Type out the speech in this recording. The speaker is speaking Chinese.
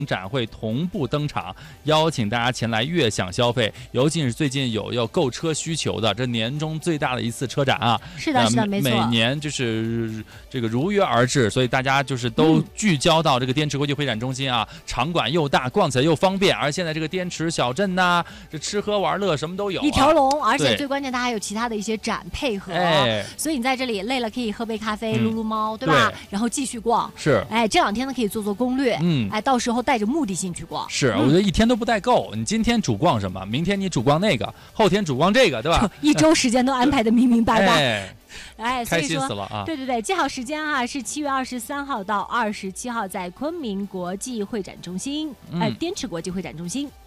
展会同步登场，邀请大家前来悦享消费。尤其是最近有要购车需求的，这年中最大的一次车展啊， 是的，是的，没错。 每年就是这个如约而至，所以大家就是都聚焦到这个滇池国际会展中心啊，场馆又大，逛起来又方便。而现在这个滇池小镇呐，这吃喝玩乐什么都有、 一条龙，而且最关键它还有其他的一些展配合，所以你在这里累了可以喝杯咖啡，撸撸猫，对吧？然后继续逛。 是， 这2天呢可以做做攻略，到时候带着目的性去逛。 是，我觉得1天都不带够。你今天主逛什么？明天你主逛那个，后天主逛这个，对吧 ？1周时间都安排的明明白白。 开心死了啊！ 对，记好时间啊，是7月23号到27号，在昆明国际会展中心，滇池国际会展中心。